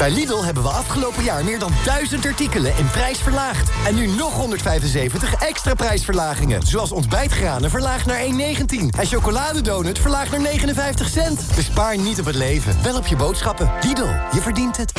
Bij Lidl hebben we afgelopen jaar meer dan 1000 artikelen in prijs verlaagd. En nu nog 175 extra prijsverlagingen. Zoals ontbijtgranen verlaagd naar 1,19. En chocoladedonut verlaagd naar 59 cent. Bespaar niet op het leven, wel op je boodschappen. Lidl, je verdient het.